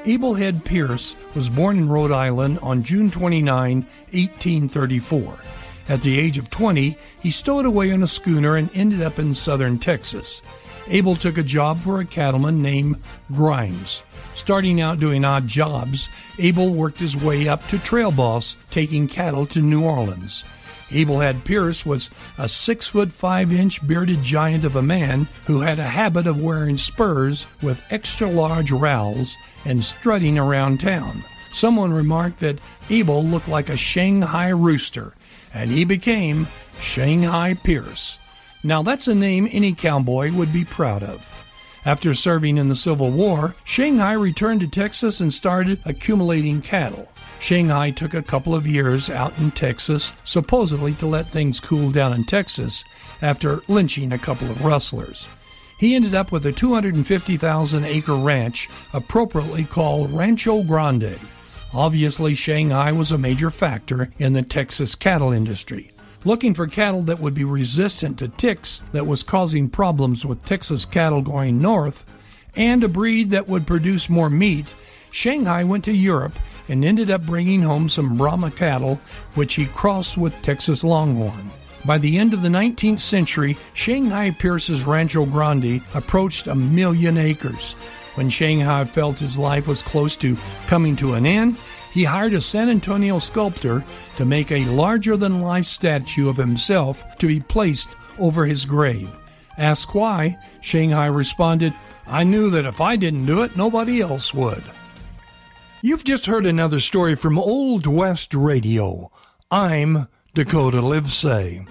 Abel Head Pierce was born in Rhode Island on June 29, 1834. At the age of 20, he stowed away on a schooner and ended up in southern Texas. Abel took a job for a cattleman named Grimes. Starting out doing odd jobs, Abel worked his way up to trail boss, taking cattle to New Orleans. Abel Head Pierce was a 6'5" bearded giant of a man who had a habit of wearing spurs with extra-large rowels and strutting around town. Someone remarked that Abel looked like a Shanghai rooster, and he became Shanghai Pierce. Now that's a name any cowboy would be proud of. After serving in the Civil War, Shanghai returned to Texas and started accumulating cattle. Shanghai took a couple of years out in Texas, supposedly to let things cool down in Texas, after lynching a couple of rustlers. He ended up with a 250,000-acre ranch, appropriately called Rancho Grande. Obviously, Shanghai was a major factor in the Texas cattle industry. Looking for cattle that would be resistant to ticks that was causing problems with Texas cattle going north, and a breed that would produce more meat, Shanghai went to Europe and ended up bringing home some Brahma cattle, which he crossed with Texas Longhorn. By the end of the 19th century, Shanghai Pierce's Rancho Grande approached 1 million acres. When Shanghai felt his life was close to coming to an end, he hired a San Antonio sculptor to make a larger-than-life statue of himself to be placed over his grave. Asked why, Shanghai responded, "I knew that if I didn't do it, nobody else would." You've just heard another story from Old West Radio. I'm Dakota Livesay.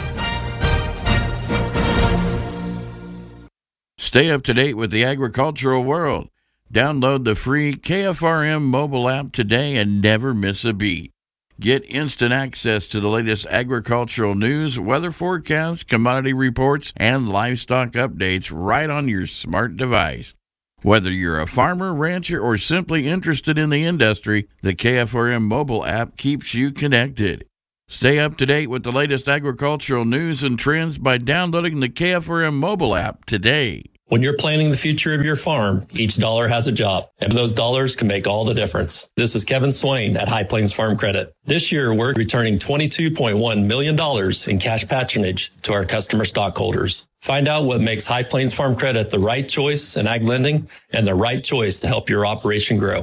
Stay up to date with the agricultural world. Download the free KFRM mobile app today and never miss a beat. Get instant access to the latest agricultural news, weather forecasts, commodity reports, and livestock updates right on your smart device. Whether you're a farmer, rancher, or simply interested in the industry, the KFRM mobile app keeps you connected. Stay up to date with the latest agricultural news and trends by downloading the KFRM mobile app today. When you're planning the future of your farm, each dollar has a job, and those dollars can make all the difference. This is Kevin Swain at High Plains Farm Credit. This year, we're returning $22.1 million in cash patronage to our customer stockholders. Find out what makes High Plains Farm Credit the right choice in ag lending and the right choice to help your operation grow.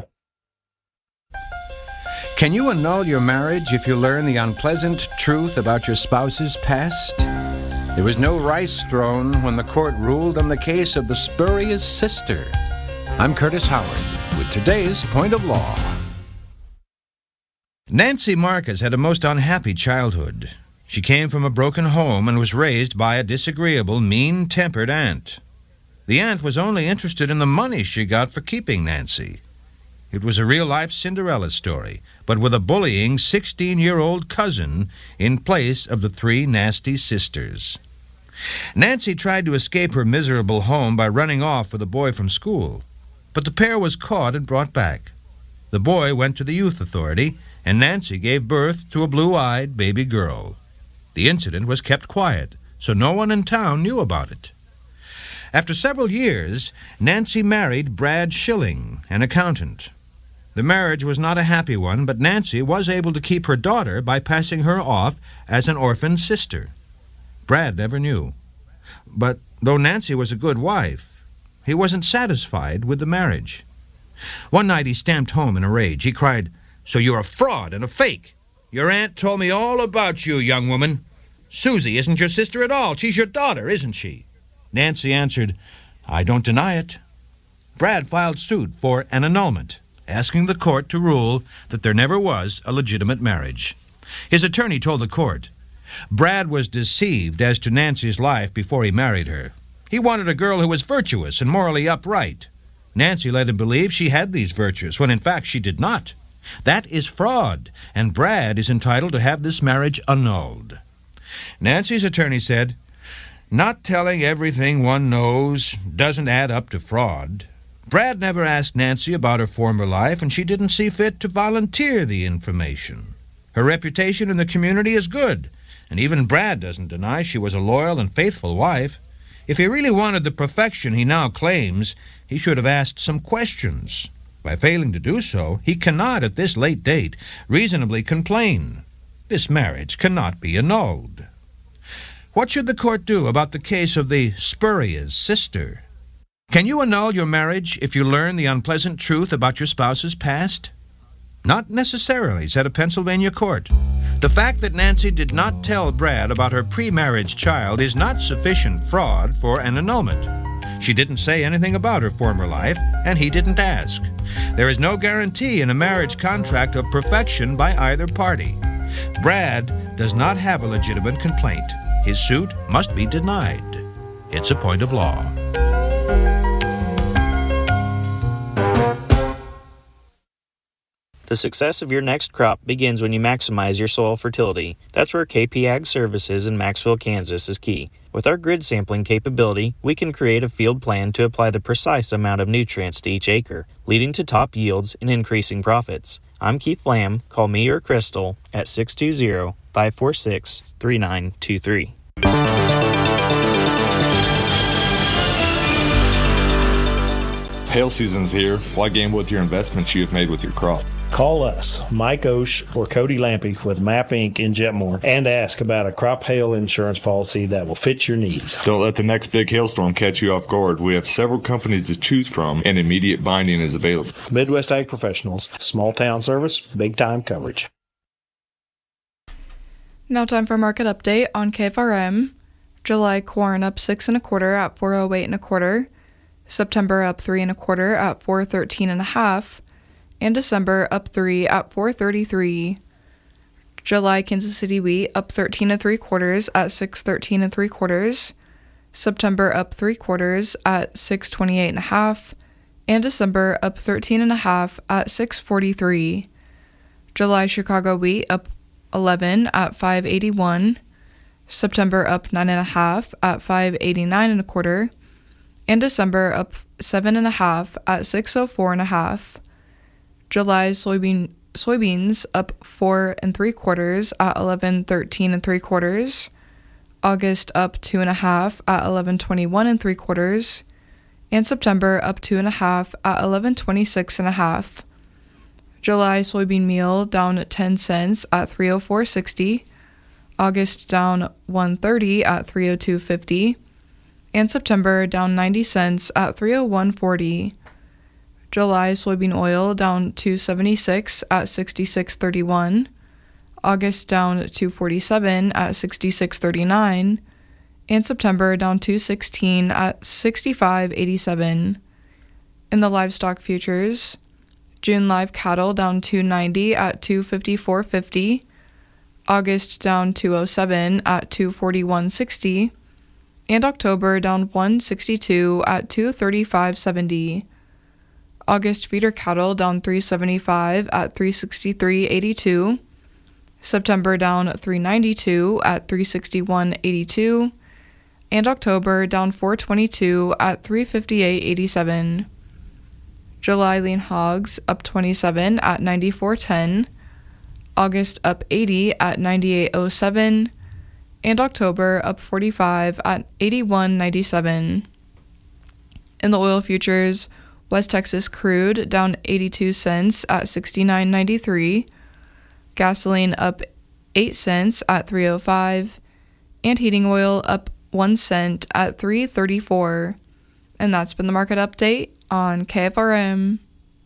Can you annul your marriage if you learn the unpleasant truth about your spouse's past? There was no rice thrown when the court ruled on the case of the spurious sister. I'm Curtis Howard with today's Point of Law. Nancy Marcus had a most unhappy childhood. She came from a broken home and was raised by a disagreeable, mean-tempered aunt. The aunt was only interested in the money she got for keeping Nancy. It was a real-life Cinderella story, but with a bullying 16-year-old cousin in place of the 3 nasty sisters. Nancy tried to escape her miserable home by running off with a boy from school, but the pair was caught and brought back. The boy went to the youth authority, and Nancy gave birth to a blue-eyed baby girl. The incident was kept quiet, so no one in town knew about it. After several years, Nancy married Brad Schilling, an accountant. The marriage was not a happy one, but Nancy was able to keep her daughter by passing her off as an orphan sister. Brad never knew. But though Nancy was a good wife, he wasn't satisfied with the marriage. One night he stamped home in a rage. He cried, "So you're a fraud and a fake. Your aunt told me all about you, young woman. Susie isn't your sister at all. She's your daughter, isn't she?" Nancy answered, "I don't deny it." Brad filed suit for an annulment, asking the court to rule that there never was a legitimate marriage. His attorney told the court, Brad was deceived as to Nancy's life before he married her. He wanted a girl who was virtuous and morally upright. Nancy let him believe she had these virtues, when in fact she did not. That is fraud, and Brad is entitled to have this marriage annulled. Nancy's attorney said, "Not telling everything one knows doesn't add up to fraud. Brad never asked Nancy about her former life, and she didn't see fit to volunteer the information. Her reputation in the community is good, and even Brad doesn't deny she was a loyal and faithful wife. If he really wanted the perfection he now claims, he should have asked some questions. By failing to do so, he cannot, at this late date, reasonably complain. This marriage cannot be annulled. What should the court do about the case of the spurious sister? Can you annul your marriage if you learn the unpleasant truth about your spouse's past? Not necessarily, said a Pennsylvania court. The fact that Nancy did not tell Brad about her pre-marriage child is not sufficient fraud for an annulment. She didn't say anything about her former life, and he didn't ask. There is no guarantee in a marriage contract of perfection by either party. Brad does not have a legitimate complaint. His suit must be denied. It's a point of law. The success of your next crop begins when you maximize your soil fertility. That's where KP Ag Services in Maxville, Kansas is key. With our grid sampling capability, we can create a field plan to apply the precise amount of nutrients to each acre, leading to top yields and increasing profits. I'm Keith Lamb. Call me or Crystal at 620-546-3923. Hail season's here. Why gamble with your investments you have made with your crop? Call us, Mike Osh or Cody Lampy with MAP Inc. in Jetmore, and ask about a crop hail insurance policy that will fit your needs. Don't let the next big hailstorm catch you off guard. We have several companies to choose from, and immediate binding is available. Midwest Ag Professionals, small town service, big time coverage. Now time for market update on KFRM. July corn up 6 1/4 at 408 1/4. September up 3 1/4 at 413 1/2. And December up 3 at 433. July Kansas City wheat up 13 3/4 at 613 3/4. September up 3/4 at 628 1/2. And December up 13 1/2 at 643. July Chicago wheat up 11 at 581. September up 9 1/2 at 589 1/4. And December up 7 1/2 at 604 1/2. July soybeans up 4 3/4 at 1113 3/4. August up 2 1/2 at 1121 3/4. And September up 2 1/2 at 1126 1/2. July soybean meal down 10 cents at 304.60. August down 130 at 302.50. And September down 90 cents at 301.40. July soybean oil down 276 at 66.31. August down 247 at 66.39. And September down 216 at 65.87. In the livestock futures, June live cattle down 290 at 254.50. August down 207 at 241.60. And October down 162 at 235.70. August feeder cattle down 375 at 363.82. September down 392 at 361.82. And October down 422 at 358.87. July lean hogs up 27 at 94.10. August up 80 at 98.07. And October up 45 at 81.97. In the oil futures, West Texas crude down 82 cents at 69.93. Gasoline up 8 cents at 3.05. And heating oil up 1 cent at 3.34. And that's been the market update on KFRM.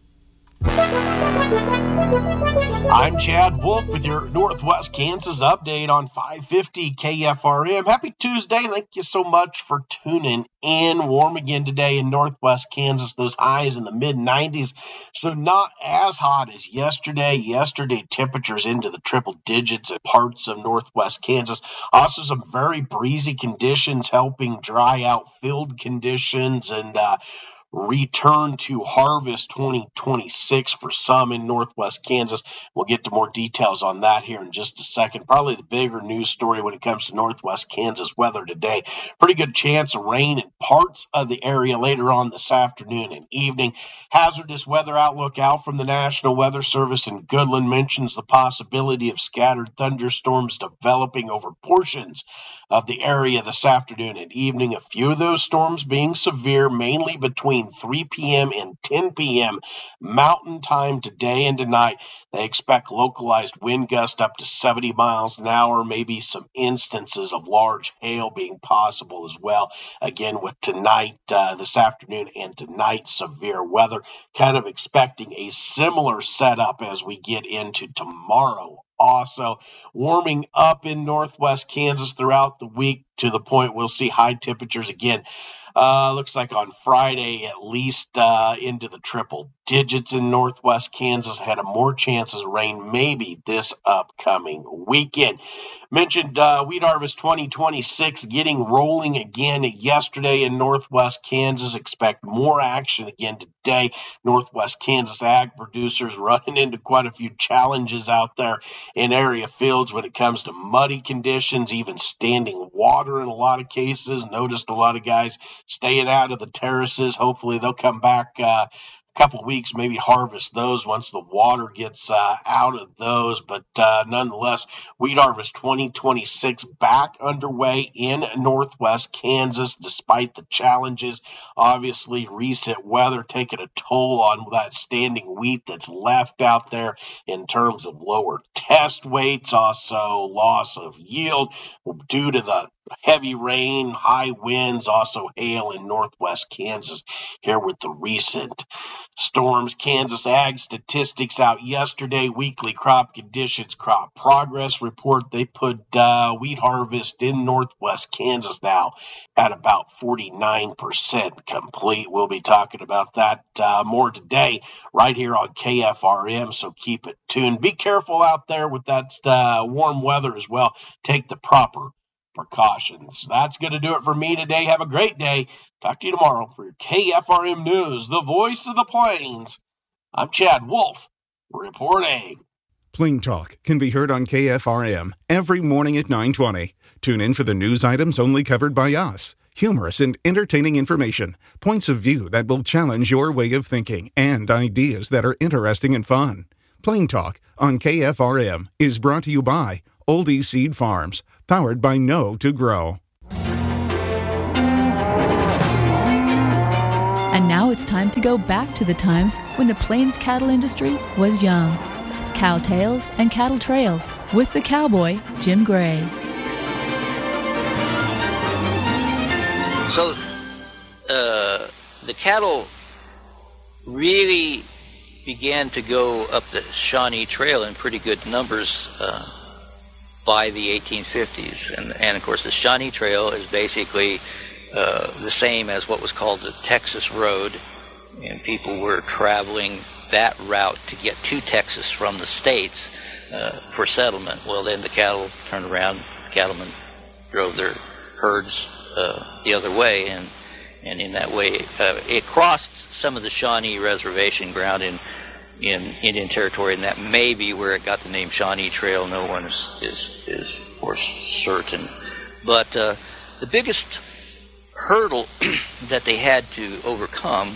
I'm Chad Wolf with your Northwest Kansas update on 550 KFRM. Happy Tuesday. Thank you so much for tuning in. Warm again today in Northwest Kansas. Those highs in the mid-90s. So not as hot as yesterday. Yesterday, temperatures into the triple digits in parts of Northwest Kansas. Also some very breezy conditions helping dry out field conditions and return to harvest 2026 for some in Northwest Kansas. We'll get to more details on that here in just a second. Probably the bigger news story when it comes to Northwest Kansas weather today. Pretty good chance of rain in parts of the area later on this afternoon and evening. Hazardous weather outlook out from the National Weather Service in Goodland mentions the possibility of scattered thunderstorms developing over portions of the area this afternoon and evening. A few of those storms being severe, mainly between between 3 p.m. and 10 p.m. Mountain Time today and tonight. They expect localized wind gusts up to 70 miles an hour, maybe some instances of large hail being possible as well. Again, with tonight, this afternoon and tonight, severe weather. Kind of expecting a similar setup as we get into tomorrow. Also, warming up in northwest Kansas throughout the week to the point we'll see high temperatures again. Looks like on Friday, at least into the triple digits in northwest Kansas, ahead of more chances of rain maybe this upcoming weekend. Mentioned Wheat Harvest 2026 getting rolling again yesterday in northwest Kansas. Expect more action again today. Northwest Kansas ag producers running into quite a few challenges out there in area fields when it comes to muddy conditions, even standing water in a lot of cases. Noticed a lot of guys staying out of the terraces. Hopefully they'll come back a couple of weeks, maybe harvest those once the water gets out of those. But nonetheless, Wheat Harvest 2026 back underway in northwest Kansas despite the challenges. Obviously, recent weather taking a toll on that standing wheat that's left out there in terms of lower test weights, also loss of yield due to the heavy rain, high winds, also hail in northwest Kansas here with the recent storms. Kansas Ag Statistics out yesterday, weekly crop conditions, crop progress report. They put wheat harvest in northwest Kansas now at about 49% complete. We'll be talking about that more today right here on KFRM, so keep it tuned. Be careful out there with that warm weather as well. Take the proper precautions. That's going to do it for me today. Have a great day. Talk to you tomorrow for your KFRM News, the voice of the plains. I'm Chad Wolf, reporting. Plain Talk can be heard on KFRM every morning at 9:20. Tune in for the news items only covered by us. Humorous and entertaining information, points of view that will challenge your way of thinking, and ideas that are interesting and fun. Plain Talk on KFRM is brought to you by Oldie Seed Farms, powered by Know to Grow. And now it's time to go back to the times when the Plains cattle industry was young. Cow Tales and Cattle Trails with the cowboy, Jim Gray. So, the cattle really began to go up the Shawnee Trail in pretty good numbers by the 1850s. And of course, the Shawnee Trail is basically the same as what was called the Texas Road, and people were traveling that route to get to Texas from the states for settlement. Well, then the cattle turned around, cattlemen drove their herds the other way, and in that way it crossed some of the Shawnee Reservation ground in Indian Territory, and that may be where it got the name Shawnee Trail. No one is of course certain. But the biggest hurdle that they had to overcome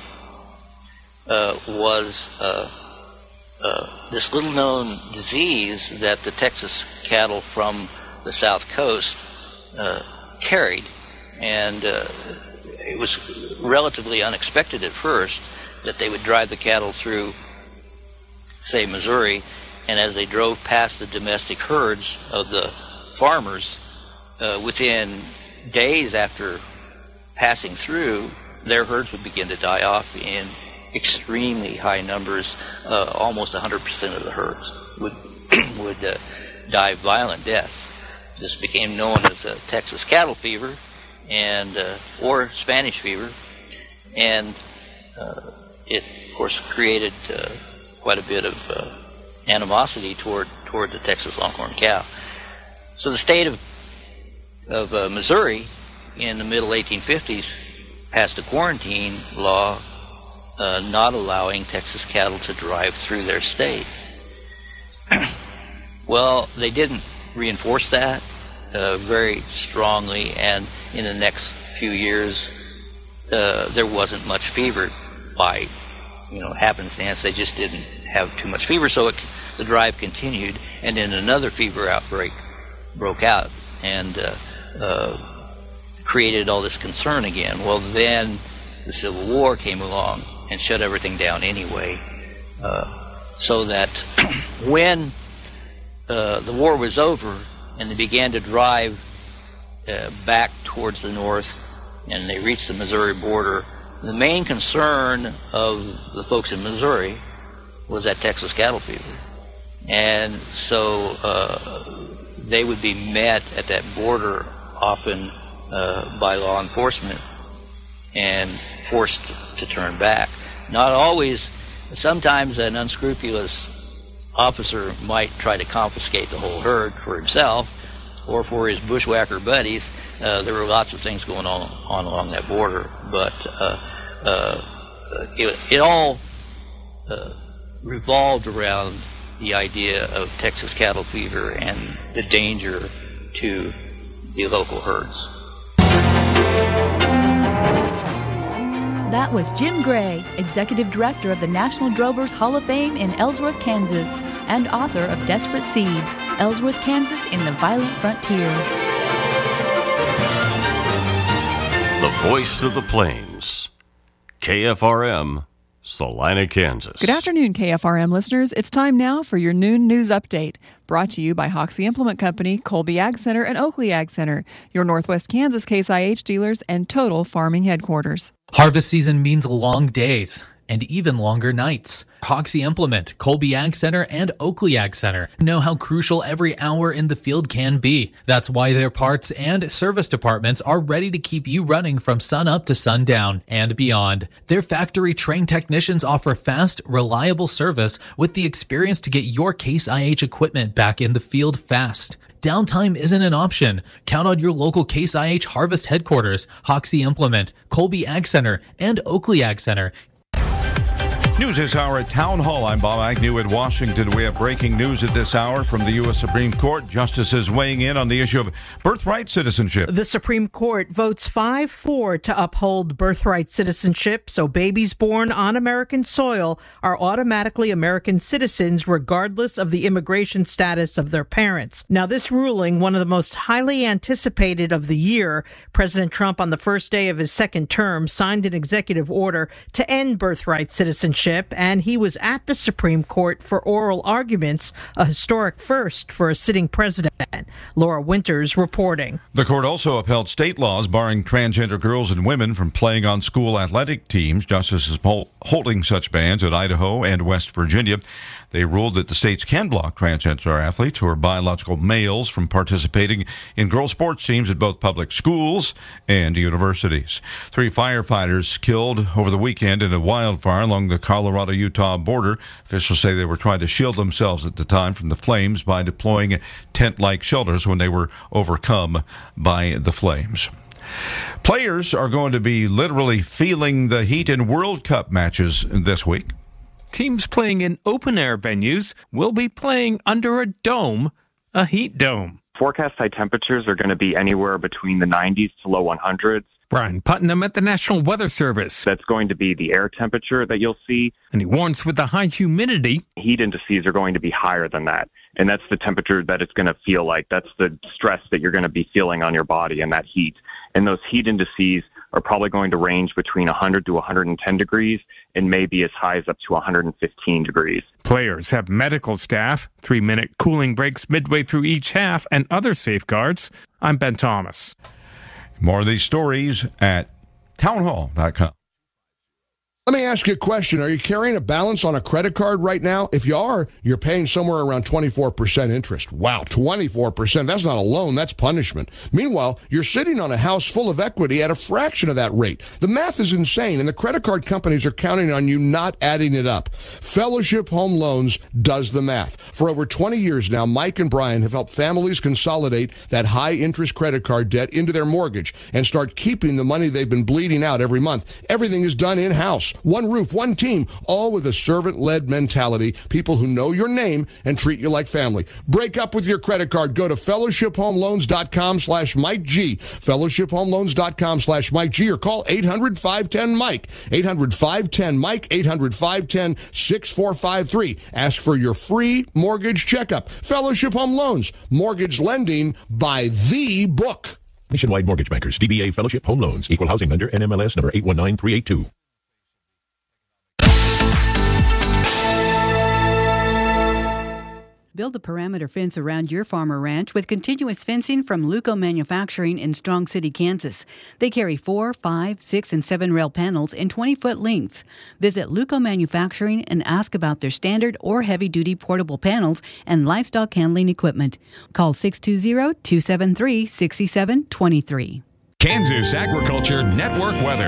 was this little-known disease that the Texas cattle from the South Coast carried. And it was relatively unexpected at first that they would drive the cattle through, say, Missouri, and as they drove past the domestic herds of the farmers, within days after passing through, their herds would begin to die off in extremely high numbers. Almost 100% of the herds would die violent deaths. This became known as Texas cattle fever, and or Spanish fever, and it of course created quite a bit of animosity toward the Texas longhorn cow. So the state of Missouri in the middle 1850s passed a quarantine law not allowing Texas cattle to drive through their state. Well, they didn't reinforce that very strongly, and in the next few years there wasn't much fever by happenstance. They just didn't have too much fever, so the drive continued, and then another fever outbreak broke out and created all this concern again. Well, then the Civil War came along and shut everything down anyway. So that when the war was over and they began to drive back towards the north and they reached the Missouri border, the main concern of the folks in Missouri was that Texas cattle fever. And so they would be met at that border often by law enforcement and forced to turn back. Not always. Sometimes an unscrupulous officer might try to confiscate the whole herd for himself or for his bushwhacker buddies. There were lots of things going on along that border, but it all revolved around the idea of Texas cattle fever and the danger to the local herds. That was Jim Gray, Executive Director of the National Drovers Hall of Fame in Ellsworth, Kansas, and author of Desperate Seed, Ellsworth, Kansas in the Violent Frontier. The voice of the plains, KFRM, Salina, Kansas. Good afternoon, KFRM listeners. It's time now for your noon news update, brought to you by Hoxie Implement Company, Colby Ag Center, and Oakley Ag Center, your Northwest Kansas Case IH dealers and Total Farming headquarters. Harvest season means long days and even longer nights. Hoxie Implement, Colby Ag Center, and Oakley Ag Center know how crucial every hour in the field can be. That's why their parts and service departments are ready to keep you running from sun up to sundown and beyond. Their factory-trained technicians offer fast, reliable service with the experience to get your Case IH equipment back in the field fast. Downtime isn't an option. Count on your local Case IH Harvest headquarters, Hoxie Implement, Colby Ag Center, and Oakley Ag Center. News this hour at Town Hall. I'm Bob Agnew in Washington. We have breaking news at this hour from the U.S. Supreme Court. Justices weighing in on the issue of birthright citizenship. The Supreme Court votes 5-4 to uphold birthright citizenship, so babies born on American soil are automatically American citizens regardless of the immigration status of their parents. Now, this ruling, one of the most highly anticipated of the year, President Trump on the first day of his second term signed an executive order to end birthright citizenship, and he was at the Supreme Court for oral arguments, a historic first for a sitting president. Laura Winters reporting. The court also upheld state laws barring transgender girls and women from playing on school athletic teams. Justices holding such bans at Idaho and West Virginia. They ruled that the states can block transgender athletes who are biological males from participating in girls' sports teams at both public schools and universities. 3 firefighters killed over the weekend in a wildfire along the Colorado-Utah border. Officials say they were trying to shield themselves at the time from the flames by deploying tent-like shelters when they were overcome by the flames. Players are going to be literally feeling the heat in World Cup matches this week. Teams playing in open-air venues will be playing under a dome, a heat dome. Forecast high temperatures are going to be anywhere between the 90s to low 100s. Brian Putnam at the National Weather Service. That's going to be the air temperature that you'll see. And he warns with the high humidity, heat indices are going to be higher than that. And that's the temperature that it's going to feel like. That's the stress that you're going to be feeling on your body and that heat. And those heat indices are probably going to range between 100 to 110 degrees and maybe as high as up to 115 degrees. Players have medical staff, 3-minute cooling breaks midway through each half, and other safeguards. I'm Ben Thomas. More of these stories at townhall.com. Let me ask you a question. Are you carrying a balance on a credit card right now? If you are, you're paying somewhere around 24% interest. Wow, 24%. That's not a loan, that's punishment. Meanwhile, you're sitting on a house full of equity at a fraction of that rate. The math is insane, and the credit card companies are counting on you not adding it up. Fellowship Home Loans does the math. For over 20 years now, Mike and Brian have helped families consolidate that high-interest credit card debt into their mortgage and start keeping the money they've been bleeding out every month. Everything is done in-house. One roof, one team, all with a servant-led mentality, people who know your name and treat you like family. Break up with your credit card. Go to fellowshiphomeloans.com/Mike G, fellowshiphomeloans.com/Mike G, or call 800-510-MIKE, 800-510-MIKE, 800-510-6453. Ask for your free mortgage checkup. Fellowship Home Loans, mortgage lending by the book. Nationwide Mortgage Bankers, DBA Fellowship Home Loans, Equal Housing Lender, NMLS number 819382. Build a perimeter fence around your farm or ranch with continuous fencing from Luco Manufacturing in Strong City, Kansas. They carry 4, 5, 6, and 7 rail panels in 20-foot length. Visit Luco Manufacturing and ask about their standard or heavy-duty portable panels and livestock handling equipment. Call 620-273-6723. Kansas Agriculture Network weather.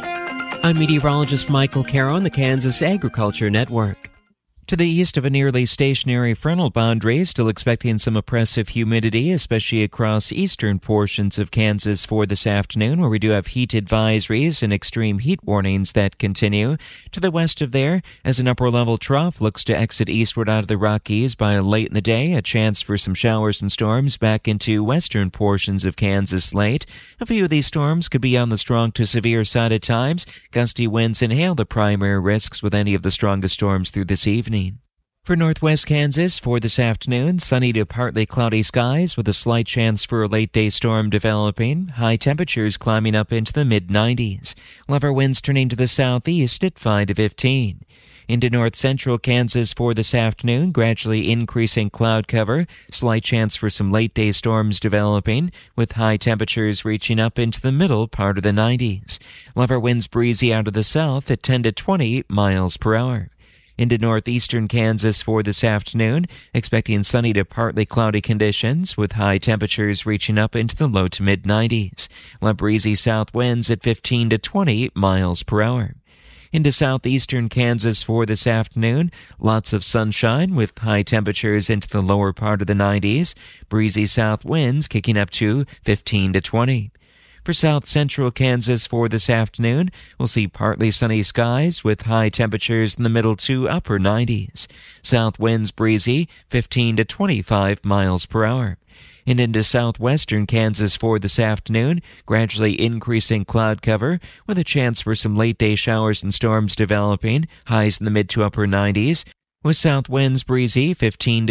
I'm meteorologist Michael Caro on the Kansas Agriculture Network. To the east of a nearly stationary frontal boundary, still expecting some oppressive humidity, especially across eastern portions of Kansas for this afternoon, where we do have heat advisories and extreme heat warnings that continue. To the west of there, as an upper-level trough looks to exit eastward out of the Rockies by late in the day, a chance for some showers and storms back into western portions of Kansas late. A few of these storms could be on the strong to severe side at times. Gusty winds and hail the primary risks with any of the strongest storms through this evening. For northwest Kansas, for this afternoon, sunny to partly cloudy skies with a slight chance for a late-day storm developing. High temperatures climbing up into the mid-90s. Lever winds turning to the southeast at 5 to 15. Into north-central Kansas for this afternoon, gradually increasing cloud cover. Slight chance for some late-day storms developing, with high temperatures reaching up into the middle part of the 90s. Lever winds breezy out of the south at 10 to 20 miles per hour. Into northeastern Kansas for this afternoon, expecting sunny to partly cloudy conditions with high temperatures reaching up into the low to mid-90s. Breezy south winds at 15 to 20 miles per hour. Into southeastern Kansas for this afternoon, lots of sunshine with high temperatures into the lower part of the 90s. Breezy south winds kicking up to 15 to 20. For south-central Kansas for this afternoon, we'll see partly sunny skies with high temperatures in the middle to upper 90s. South winds breezy, 15 to 25 miles per hour. And into southwestern Kansas for this afternoon, gradually increasing cloud cover with a chance for some late-day showers and storms developing, highs in the mid to upper 90s, with south winds breezy, 15 to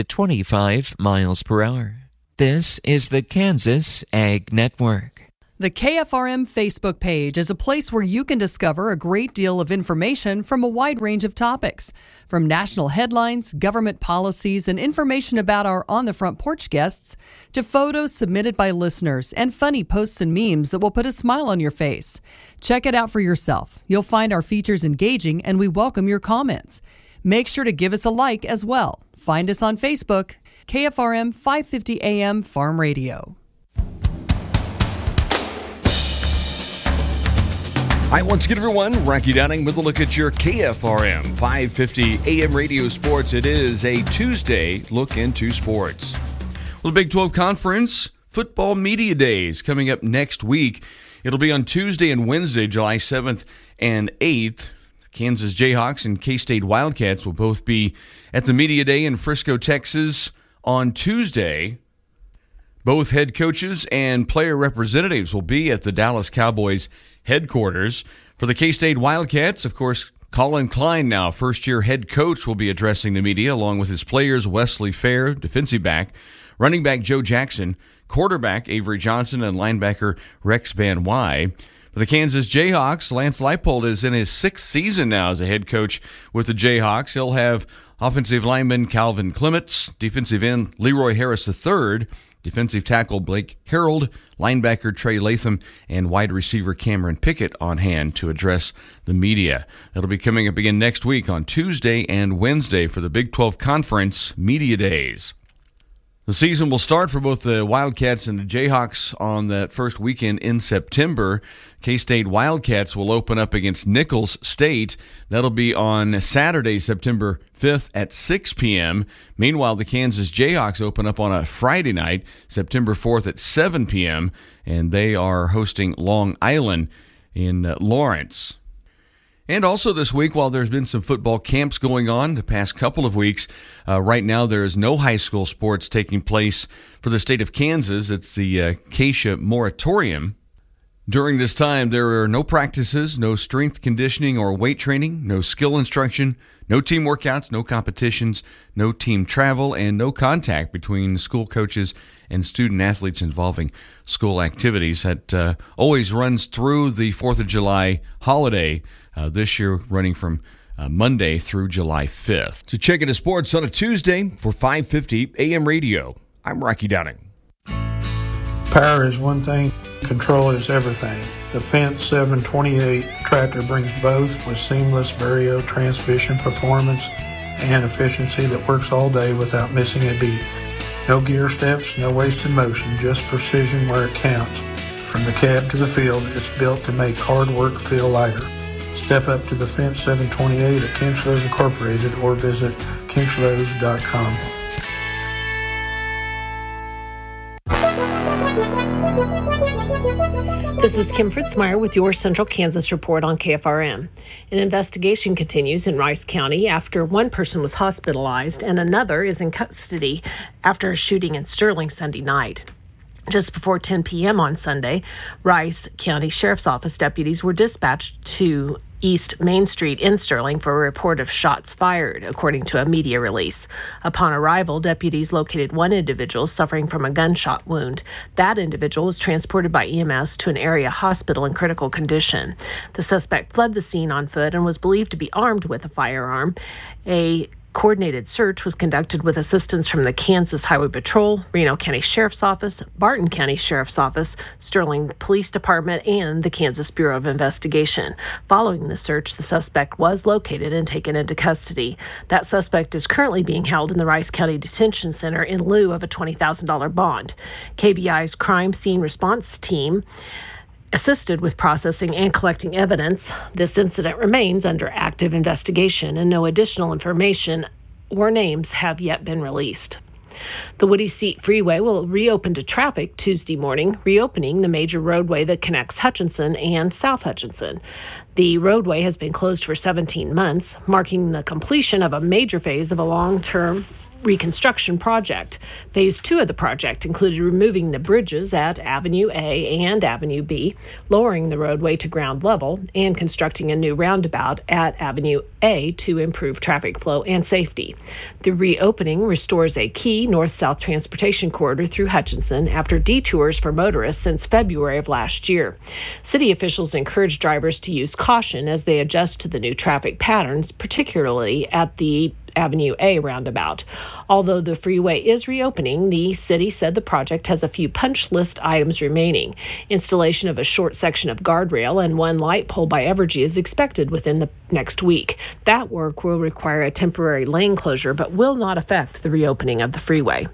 25 miles per hour. This is the Kansas Ag Network. The KFRM Facebook page is a place where you can discover a great deal of information from a wide range of topics, from national headlines, government policies, and information about our On the Front Porch guests, to photos submitted by listeners and funny posts and memes that will put a smile on your face. Check it out for yourself. You'll find our features engaging, and we welcome your comments. Make sure to give us a like as well. Find us on Facebook, KFRM 550 AM Farm Radio. Hi, once again, everyone. Rocky Downing with a look at your KFRM 550 AM Radio Sports. It is a Tuesday look into sports. Well, the Big 12 Conference Football Media Days coming up next week. It'll be on Tuesday and Wednesday, July 7th and 8th. Kansas Jayhawks and K-State Wildcats will both be at the Media Day in Frisco, Texas on Tuesday. Both head coaches and player representatives will be at the Dallas Cowboys headquarters. For the K-State Wildcats, of course, Colin Klein, now first-year head coach, will be addressing the media along with his players Wesley Fair, defensive back, running back Joe Jackson, quarterback Avery Johnson, and linebacker Rex Van Wy. For the Kansas Jayhawks, Lance Leipold is in his 6th season now as a head coach with the Jayhawks. He'll have offensive lineman Calvin Clements, defensive end Leroy Harris III, defensive tackle Blake Harold, linebacker Trey Latham, and wide receiver Cameron Pickett on hand to address the media. That'll be coming up again next week on Tuesday and Wednesday for the Big 12 Conference Media Days. The season will start for both the Wildcats and the Jayhawks on that first weekend in September. K-State Wildcats will open up against Nicholls State. That'll be on Saturday, September 5th at 6 p.m. Meanwhile, the Kansas Jayhawks open up on a Friday night, September 4th at 7 p.m., and they are hosting Long Island in Lawrence. And also this week, while there's been some football camps going on the past couple of weeks, right now there is no high school sports taking place for the state of Kansas. It's the Acacia Moratorium. During this time, there are no practices, no strength conditioning or weight training, no skill instruction, no team workouts, no competitions, no team travel, and no contact between school coaches and student athletes involving school activities. That always runs through the 4th of July holiday, this year running from Monday through July 5th. So check into sports on a Tuesday for 550 AM radio. I'm Rocky Downing. Power is one thing, control is everything. The Fendt 728 tractor brings both with seamless Vario transmission performance and efficiency that works all day without missing a beat. No gear steps, no wasted motion, just precision where it counts. From the cab to the field, it's built to make hard work feel lighter. Step up to the Fendt 728 at Kinchlows Incorporated or visit kinchlows.com. This is Kim Fritzmeyer with your Central Kansas report on KFRM. An investigation continues in Rice County after one person was hospitalized and another is in custody after a shooting in Sterling Sunday night. Just before 10 p.m. on Sunday, Rice County Sheriff's Office deputies were dispatched to East Main Street in Sterling for a report of shots fired, according to a media release. Upon arrival, deputies located one individual suffering from a gunshot wound. That individual was transported by EMS to an area hospital in critical condition. The suspect fled the scene on foot and was believed to be armed with a firearm. A coordinated search was conducted with assistance from the Kansas Highway Patrol, Reno County Sheriff's Office, Barton County Sheriff's Office, Sterling Police Department, and the Kansas Bureau of Investigation. Following the search, the suspect was located and taken into custody. That suspect is currently being held in the Rice County Detention Center in lieu of a $20,000 bond. KBI's crime scene response team assisted with processing and collecting evidence. This incident remains under active investigation, and no additional information or names have yet been released. The Woody Seat Freeway will reopen to traffic Tuesday morning, reopening the major roadway that connects Hutchinson and South Hutchinson. The roadway has been closed for 17 months, marking the completion of a major phase of a long-term reconstruction project. Phase 2 of the project included removing the bridges at Avenue A and Avenue B, lowering the roadway to ground level, and constructing a new roundabout at Avenue A to improve traffic flow and safety. The reopening restores a key north-south transportation corridor through Hutchinson after detours for motorists since February of last year. City officials encourage drivers to use caution as they adjust to the new traffic patterns, particularly at the Avenue A roundabout. Although the freeway is reopening, the city said the project has a few punch list items remaining. Installation of a short section of guardrail and one light pole by Evergy is expected within the next week. That work will require a temporary lane closure but will not affect the reopening of the freeway.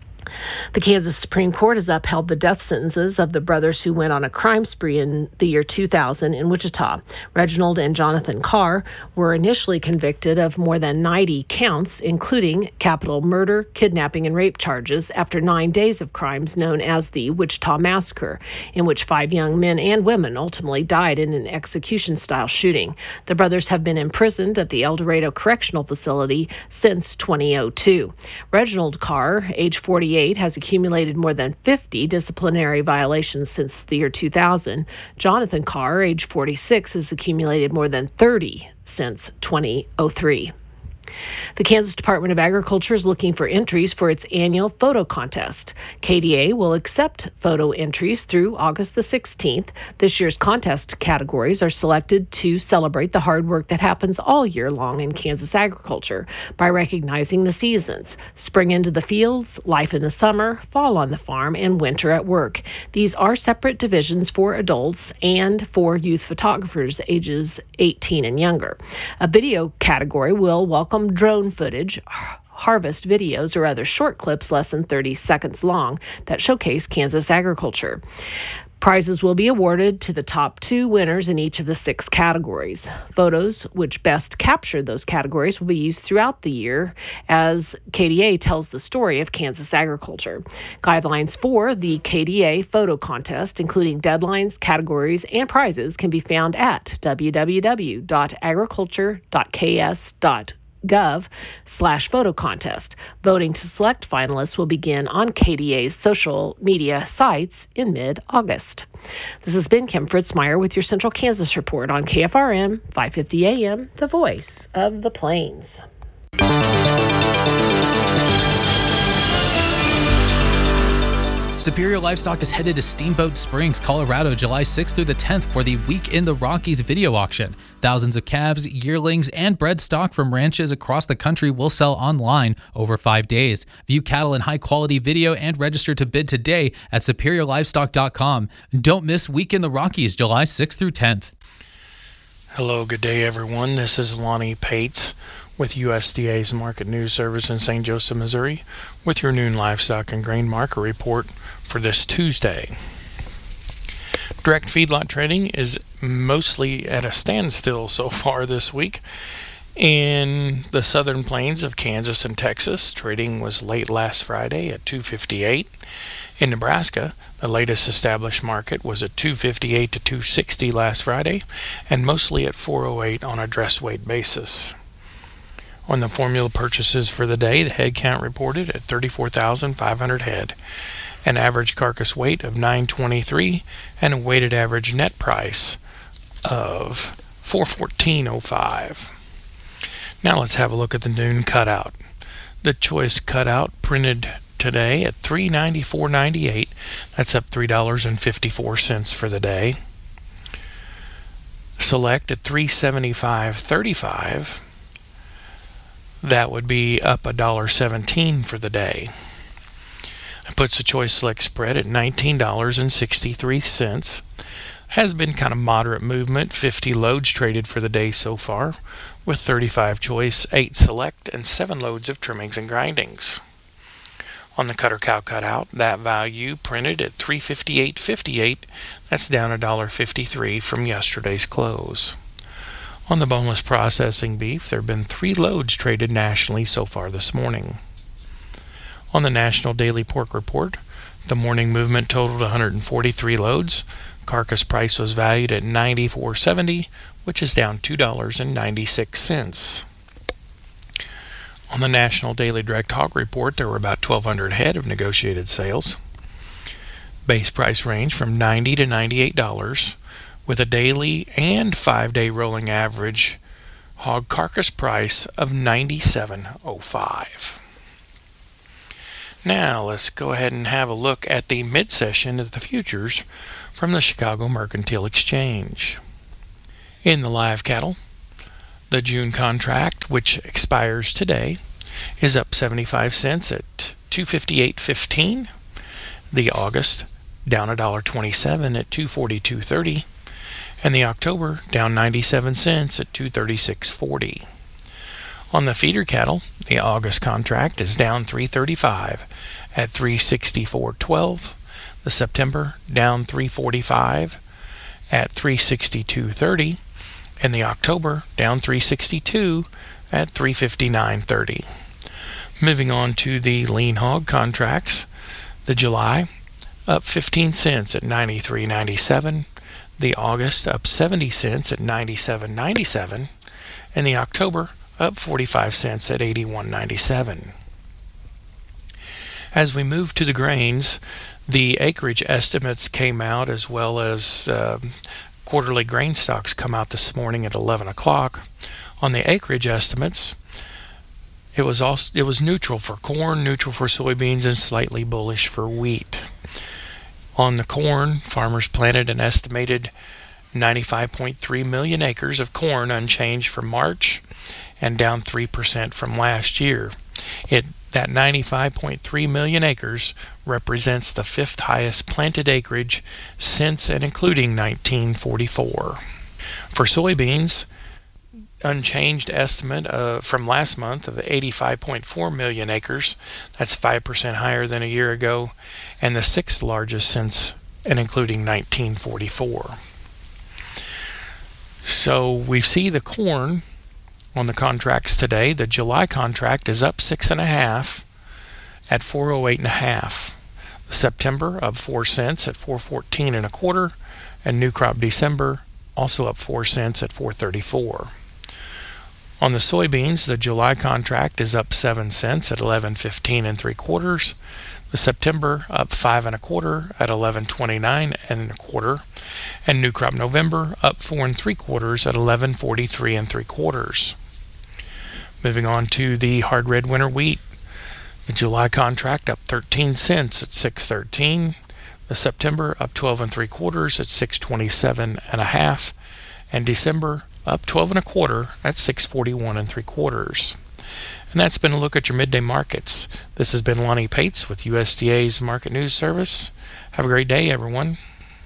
The Kansas Supreme Court has upheld the death sentences of the brothers who went on a crime spree in the year 2000 in Wichita. Reginald and Jonathan Carr were initially convicted of more than 90 counts, including capital murder, kidnapping, and rape charges after 9 days of crimes known as the Wichita Massacre, in which 5 young men and women ultimately died in an execution-style shooting. The brothers have been imprisoned at the El Dorado Correctional Facility since 2002. Reginald Carr, age 48, has accumulated more than 50 disciplinary violations since the year 2000. Jonathan Carr, age 46, has accumulated more than 30 since 2003. The Kansas Department of Agriculture is looking for entries for its annual photo contest. KDA will accept photo entries through August the 16th. This year's contest categories are selected to celebrate the hard work that happens all year long in Kansas agriculture by recognizing the seasons: spring into the fields, life in the summer, fall on the farm, and winter at work. These are separate divisions for adults and for youth photographers ages 18 and younger. A video category will welcome drone footage, harvest videos, or other short clips less than 30 seconds long that showcase Kansas agriculture. Prizes will be awarded to the top 2 winners in each of the 6 categories. Photos which best capture those categories will be used throughout the year as KDA tells the story of Kansas agriculture. Guidelines for the KDA photo contest, including deadlines, categories, and prizes, can be found at www.agriculture.ks.gov/photo contest. Voting to select finalists will begin on KDA's social media sites in mid-August. This has been Kim Fritzmeyer with your Central Kansas Report on KFRM 550 AM, the voice of the Plains. Superior Livestock is headed to Steamboat Springs, Colorado, July 6th through the 10th for the Week in the Rockies video auction. Thousands of calves, yearlings, and bred stock from ranches across the country will sell online over 5 days. View cattle in high-quality video and register to bid today at superiorlivestock.com. Don't miss Week in the Rockies, July 6th through 10th. Hello, good day, everyone. This is Lonnie Pates with USDA's Market News Service in St. Joseph, Missouri, with your noon livestock and grain market report for this Tuesday. Direct feedlot trading is mostly at a standstill so far this week. In the southern plains of Kansas and Texas, trading was late last Friday at $2.58. In Nebraska, the latest established market was at $2.58 to $2.60 last Friday, and mostly at $4.08 on a dress weight basis. On the formula purchases for the day, the head count reported at 34,500 head, an average carcass weight of 923, and a weighted average net price of $414.05. Now let's have a look at the noon cutout. The choice cutout printed today at $394.98. That's up $3.54 for the day. Select at $375.35. That would be up $1.17 for the day. It puts the choice select spread at $19.63. Has been kind of moderate movement, 50 loads traded for the day so far, with 35 choice, 8 select, and 7 loads of trimmings and grindings. On the cutter cow cutout, that value printed at $358.58. That's down $1.53 from yesterday's close. On the boneless processing beef, there have been 3 loads traded nationally so far this morning. On the National Daily Pork Report, the morning movement totaled 143 loads. Carcass price was valued at $94.70, which is down $2.96. On the National Daily Direct Hog Report, there were about 1,200 head of negotiated sales. Base price range from $90 to $98, with a daily and 5-day rolling average hog carcass price of $97.05. Now let's go ahead and have a look at the mid-session of the futures from the Chicago Mercantile Exchange. In the live cattle, the June contract, which expires today, is up 75 cents at $258.15. The August down $1.27 at $242.30. And the October down 97 cents at $236.40. On the feeder cattle, the August contract is down $3.35 at $364.12. The September down $3.45 at $362.30. And the October down $362 at $359.30. Moving on to the lean hog contracts, the July up 15 cents at $93.97. The August up 70 cents at $97.97, and the October up 45 cents at $81.97. As we move to the grains, the acreage estimates came out, as well as quarterly grain stocks come out this morning at 11 o'clock. On the acreage estimates, it was neutral for corn, neutral for soybeans, and slightly bullish for wheat. On the corn, farmers planted an estimated 95.3 million acres of corn, unchanged from March and down 3% from last year. That 95.3 million acres represents the 5th highest planted acreage since and including 1944. For soybeans, unchanged estimate from last month of 85.4 million acres. That's 5% higher than a year ago, and the 6th largest since and including 1944. So we see the corn on the contracts today. The July contract is up 6.5 at $408.5. The September up 4 cents at $414.25, and new crop December also up 4 cents at $434. On the soybeans, the July contract is up 7 cents at 11.15 3/4. The September up 5 1/4 at 11.29 1/4, and new crop November up 4 3/4 at 11.43 3/4. Moving on to the hard red winter wheat, the July contract up 13 cents at 6.13. The September up 12 3/4 at 6.27 1/2, and December up 12 1/4 at 6.41 3/4. And that's been a look at your midday markets. This has been Lonnie Pates with USDA's Market News Service. Have a great day, everyone.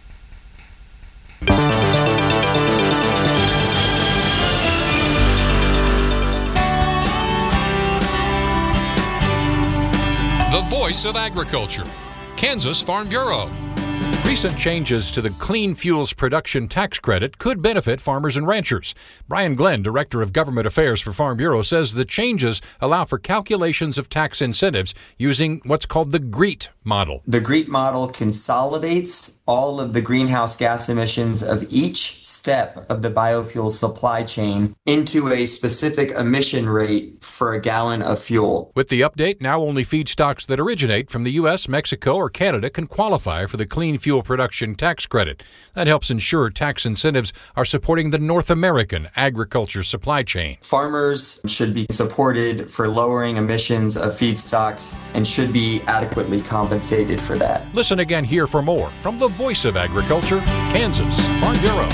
The Voice of Agriculture, Kansas Farm Bureau. Recent changes to the Clean Fuels Production Tax Credit could benefit farmers and ranchers. Brian Glenn, Director of Government Affairs for Farm Bureau, says the changes allow for calculations of tax incentives using what's called the GREET model. The GREET model consolidates all of the greenhouse gas emissions of each step of the biofuel supply chain into a specific emission rate for a gallon of fuel. With the update, now only feedstocks that originate from the U.S., Mexico, or Canada can qualify for the Clean Fuel Production Tax Credit. That helps ensure tax incentives are supporting the North American agriculture supply chain. Farmers should be supported for lowering emissions of feedstocks and should be adequately compensated for that. Listen again here for more from the Voice of Agriculture, Kansas Farm Bureau.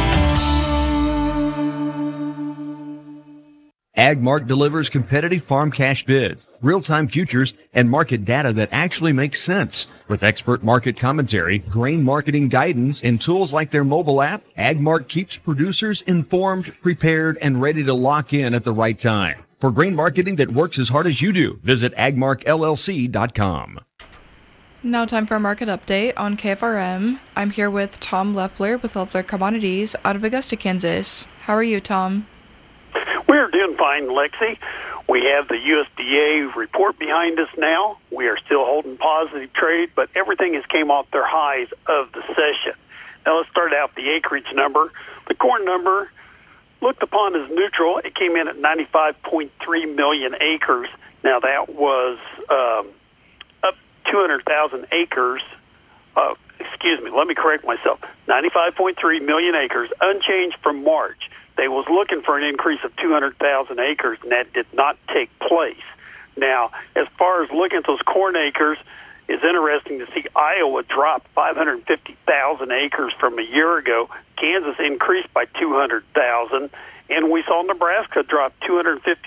AgMark delivers competitive farm cash bids, real-time futures, and market data that actually makes sense. With expert market commentary, grain marketing guidance, and tools like their mobile app, AgMark keeps producers informed, prepared, and ready to lock in at the right time. For grain marketing that works as hard as you do, visit agmarkllc.com. Now time for a market update on KFRM. I'm here with Tom Leffler with Leffler Commodities out of Augusta, Kansas. How are you, Tom? We're doing fine, Lexi. We have the USDA report behind us now. We are still holding positive trade, but everything has came off their highs of the session. Now let's start out the acreage number. The corn number, looked upon as neutral. It came in at 95.3 million acres. Now that was up 200,000 acres. Let me correct myself. 95.3 million acres, unchanged from March. They was looking for an increase of 200,000 acres, and that did not take place. Now, as far as looking at those corn acres, it's interesting to see Iowa drop 550,000 acres from a year ago. Kansas increased by 200,000, and we saw Nebraska drop 250